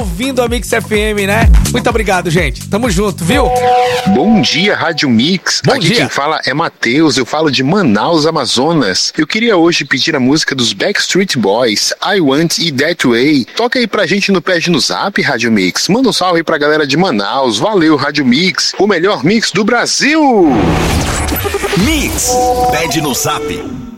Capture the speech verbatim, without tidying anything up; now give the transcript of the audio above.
Ouvindo a Mix F M, né? Muito obrigado, gente. Tamo junto, viu? Bom dia, Rádio Mix. Bom Aqui dia. Quem fala é Matheus, eu falo de Manaus, Amazonas. Eu queria hoje pedir a música dos Backstreet Boys, I Want It That Way. Toca aí pra gente no Pede no Zap, Rádio Mix. Manda um salve aí pra galera de Manaus. Valeu, Rádio Mix, o melhor mix do Brasil! Mix, Pede no Zap.